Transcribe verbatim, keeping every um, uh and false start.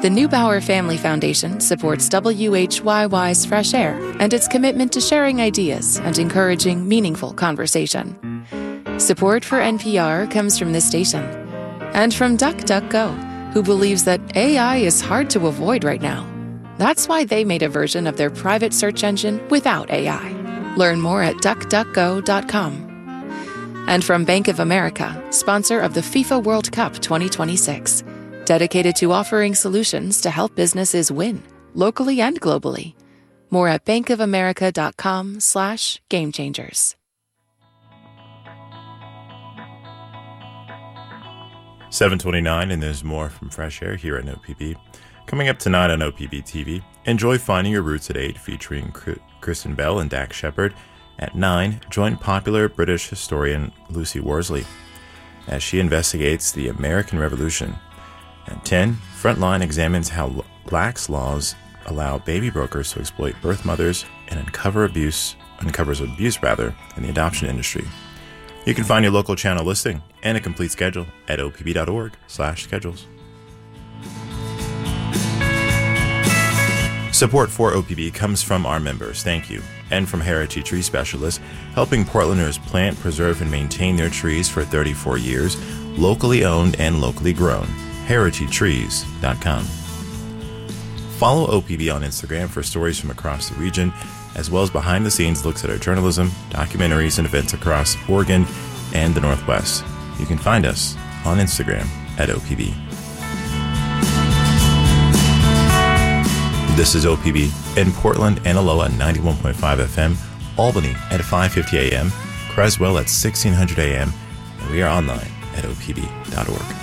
The Neubauer Family Foundation supports W H Y Y's Fresh Air and its commitment to sharing ideas and encouraging meaningful conversation. Support for N P R comes from this station and from DuckDuckGo, who believes that A I is hard to avoid right now. That's why they made a version of their private search engine without A I. Learn more at duck duck go dot com. And from Bank of America, sponsor of the FIFA World Cup twenty twenty-six, dedicated to offering solutions to help businesses win, locally and globally. More at bankofamerica.com slash game changers. seven twenty-nine, and there's more from Fresh Air here at O P B. Coming up tonight on O P B T V, enjoy Finding Your Roots at eight, featuring Kristen Bell and Dax Shepard. At nine, join popular British historian Lucy Worsley as she investigates the American Revolution. At ten, Frontline examines how lax laws allow baby brokers to exploit birth mothers and uncover abuse, uncovers abuse rather, in the adoption industry. You can find your local channel listing and a complete schedule at opb.org slash schedules. Support for O P B comes from our members, thank you, and from Heritage Tree Specialists, helping Portlanders plant, preserve, and maintain their trees for thirty-four years, locally owned and locally grown. heritage trees dot com. Follow O P B on Instagram for stories from across the region, as well as behind-the-scenes looks at our journalism, documentaries, and events across Oregon and the Northwest. You can find us on Instagram at O P B. This is O P B in Portland and Aloha at ninety-one point five F M, Albany at five fifty A M, Creswell at sixteen hundred A M, and we are online at O P B dot org.